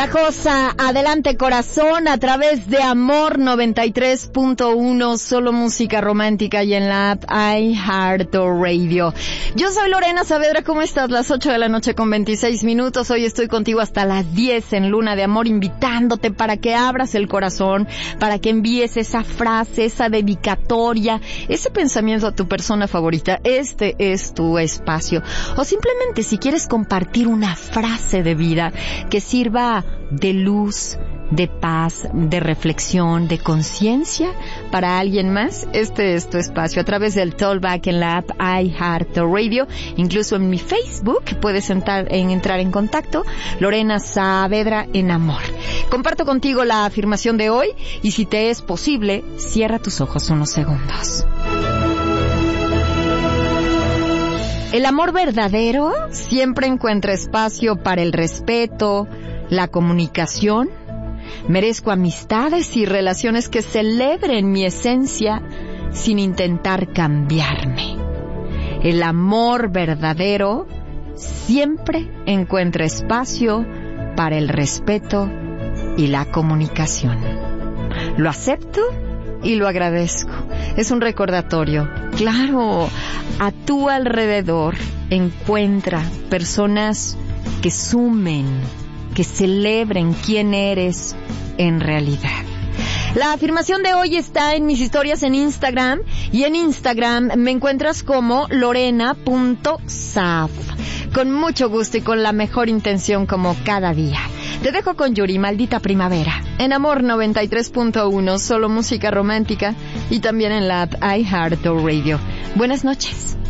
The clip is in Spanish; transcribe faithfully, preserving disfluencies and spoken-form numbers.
la cosa. Adelante, corazón, a través de Amor noventa y tres punto uno, solo música romántica, y en la app iHeartRadio. Yo soy Lorena Saavedra, ¿cómo estás? Las ocho de la noche con veintiséis minutos. Hoy estoy contigo hasta las diez en Luna de Amor, invitándote para que abras el corazón, para que envíes esa frase, esa dedicatoria, ese pensamiento a tu persona favorita. Este es tu espacio. O simplemente si quieres compartir una frase de vida que sirva de luz, de paz, de reflexión, de conciencia para alguien más, este es tu espacio a través del Talkback en la app iHeartRadio. Incluso en mi Facebook puedes entrar en, entrar en contacto, Lorena Saavedra en Amor. Comparto contigo la afirmación de hoy y si te es posible, cierra tus ojos unos segundos. El amor verdadero siempre encuentra espacio para el respeto, la comunicación. Merezco amistades y relaciones que celebren mi esencia sin intentar cambiarme. El amor verdadero siempre encuentra espacio para el respeto y la comunicación. Lo acepto y lo agradezco. Es un recordatorio. Claro, a tu alrededor encuentra personas que sumen, que celebren quién eres en realidad. La afirmación de hoy está en mis historias en Instagram, y en Instagram me encuentras como lorena punto saf. Con mucho gusto y con la mejor intención como cada día. Te dejo con Yuri, Maldita Primavera, en Amor noventa y tres punto uno, solo música romántica, y también en la app iHeartRadio. Buenas noches.